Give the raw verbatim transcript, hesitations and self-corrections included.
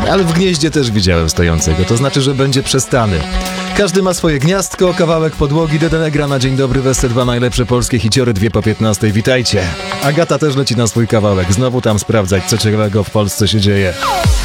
Ale w gnieździe też widziałem stojącego, to znaczy, że będzie przestany. Każdy ma swoje gniazdko, kawałek podłogi, Dedene gra na Dzień Dobry, Wesel dwa najlepsze polskie hiciory, dwie po piętnastej, witajcie. Agata też leci na swój kawałek, znowu tam sprawdzać, co ciekawego w Polsce się dzieje.